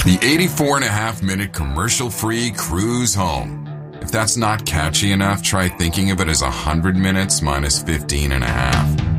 The 84.5-minute commercial-free cruise home. If that's not catchy enough, try thinking of it as 100 minutes minus 15 and a half.